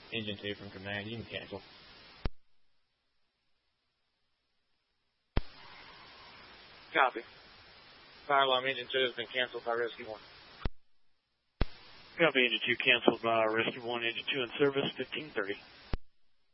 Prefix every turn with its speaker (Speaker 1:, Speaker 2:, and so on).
Speaker 1: Engine 2 from command. You can cancel.
Speaker 2: Copy. Fire alarm Engine 2 has been canceled by Rescue 1.
Speaker 3: Copy, Engine 2 canceled by Rescue 1, Engine 2 in service, 1530.